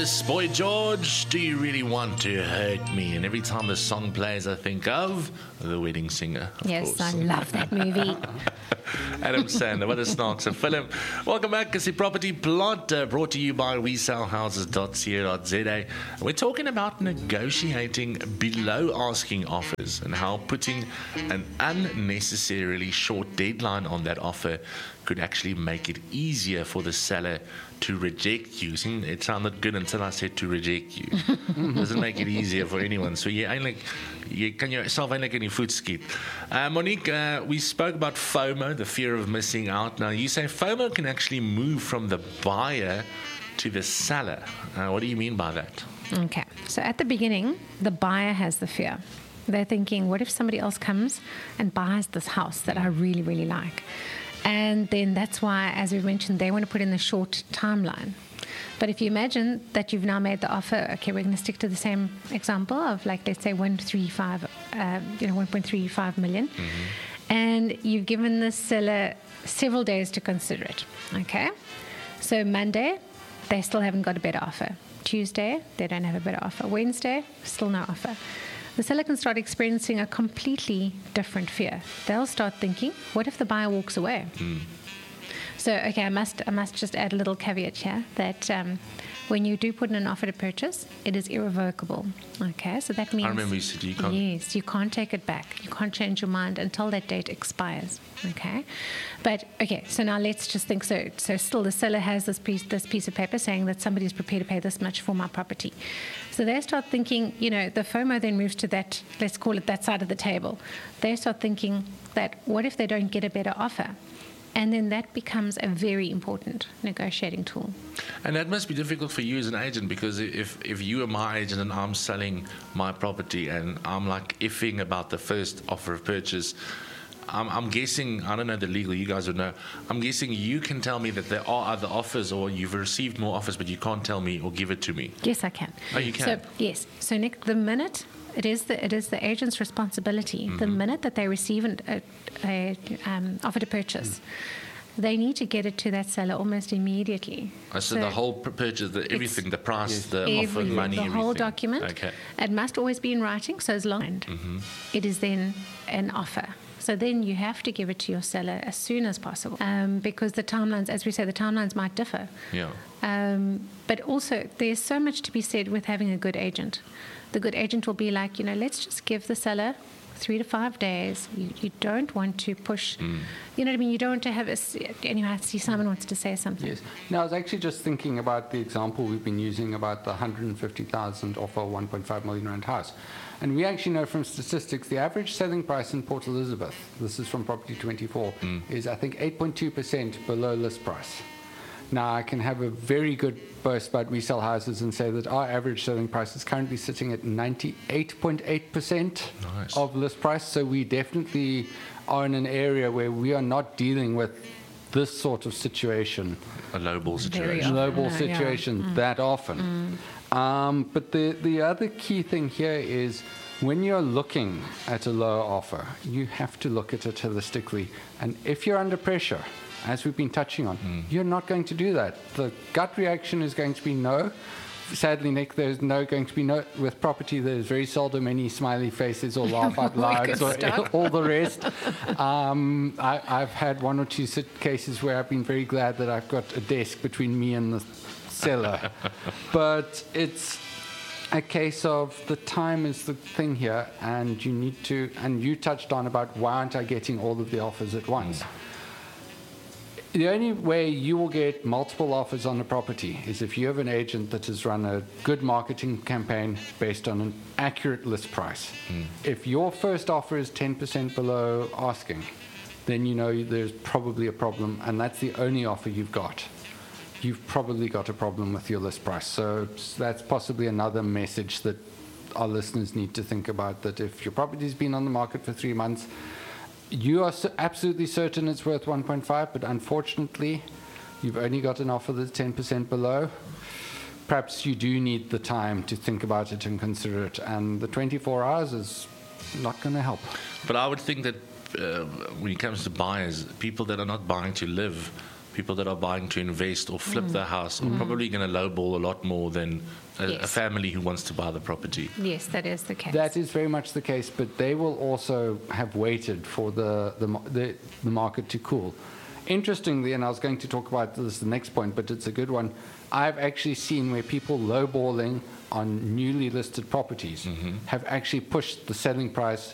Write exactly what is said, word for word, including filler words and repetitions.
This boy George, do you really want to hurt me? And every time the song plays, I think of The Wedding Singer. Of yes, course. I love that movie. Adam Sandler, what a snarks a film. Welcome back, it's the Property Plot, uh, brought to you by we sell houses dot co dot za. We're talking about negotiating below asking offers and how putting an unnecessarily short deadline on that offer could actually make it easier for the seller to reject you. See, it sounded good until I said to reject you. Doesn't make it easier for anyone. So you eintlik, you kan yourself eintlik in die voet skiet. Uh, Monique, uh, we spoke about FOMO, the fear of missing out. Now you say FOMO can actually move from the buyer to the seller. Uh, what do you mean by that? Okay, so at the beginning, the buyer has the fear. They're thinking, what if somebody else comes and buys this house that I really, really like? And then that's why, as we mentioned, they want to put in the short timeline. But if you imagine that you've now made the offer, okay, we're going to stick to the same example of, like, let's say one three five, uh, you know, one point three five million, mm-hmm. and you've given the seller several days to consider it. Okay, so Monday, they still haven't got a better offer. Tuesday, they don't have a better offer. Wednesday, still no offer. The seller can start experiencing a completely different fear. They'll start thinking, what if the buyer walks away? Mm. So, okay, I must I must just add a little caveat here that um, when you do put in an offer to purchase, it is irrevocable. Okay, so that means... I remember you said you can't... Yes, you can't take it back. You can't change your mind until that date expires. Okay, but, okay, so now let's just think, so so still the seller has this piece, this piece of paper saying that somebody is prepared to pay this much for my property. So they start thinking, you know, the FOMO then moves to that, let's call it that side of the table. They start thinking that what if they don't get a better offer? And then that becomes a very important negotiating tool. And that must be difficult for you as an agent, because if, if you are my agent and I'm selling my property and I'm like iffing about the first offer of purchase, I'm, I'm guessing, I don't know the legal, you guys would know, I'm guessing you can tell me that there are other offers or you've received more offers, but you can't tell me or give it to me. Yes, I can. Oh, you can? So, yes. So, Nick, the minute... It is the it is the agent's responsibility. Mm-hmm. The minute that they receive an a, a um, offer to purchase, mm-hmm. they need to get it to that seller almost immediately. Oh, so, so the whole purchase, the, everything, the price, yes. the everything, offer, money, the everything. whole document. Okay. It must always be in writing. So as long mm-hmm. it is then an offer. So then you have to give it to your seller as soon as possible, um, because the timelines, as we say, the timelines might differ. Yeah. Um, but also, there's so much to be said with having a good agent. The good agent will be like, you know, let's just give the seller three to five days. You, you don't want to push, mm. you know what I mean? You don't want to have a... Anyway, I see Simon wants to say something. Yes. No, I was actually just thinking about the example we've been using about the one hundred fifty thousand offer one point five million rand house. And we actually know from statistics the average selling price in Port Elizabeth, this is from Property twenty-four, mm. is I think eight point two percent below list price. Now, I can have a very good boast about we sell houses and say that our average selling price is currently sitting at ninety-eight point eight percent nice. Of list price. So we definitely are in an area where we are not dealing with this sort of situation. A lowball situation. Lowball situation yeah. mm. that often. Mm. Um, but the, the other key thing here is when you're looking at a low offer, you have to look at it holistically. And if you're under pressure, as we've been touching on, mm. you're not going to do that. The gut reaction is going to be no. Sadly, Nick, there's no going to be no. With property, there's very seldom any smiley faces or laugh out louds or all the rest. Um, I, I've had one or two cases where I've been very glad that I've got a desk between me and the seller. But it's a case of the time is the thing here, and you need to, and you touched on about why aren't I getting all of the offers at once? Mm. The only way you will get multiple offers on a property is if you have an agent that has run a good marketing campaign based on an accurate list price. Mm. If your first offer is ten percent below asking, then you know there's probably a problem, and that's the only offer you've got. You've probably got a problem with your list price. So that's possibly another message that our listeners need to think about, that if your property's been on the market for three months, you are absolutely certain it's worth one point five, but unfortunately, you've only got an offer that's ten percent below. Perhaps you do need the time to think about it and consider it, and the twenty-four hours is not going to help. But I would think that uh, when it comes to buyers, people that are not buying to live, people that are buying to invest or flip their house are probably going to lowball a lot more than a, a Yes. family who wants to buy the property. Yes, that is the case. That is very much the case, but they will also have waited for the, the, mar- the, the market to cool. Interestingly, and I was going to talk about this the next point, but it's a good one, I've actually seen where people lowballing on newly listed properties have actually pushed the selling price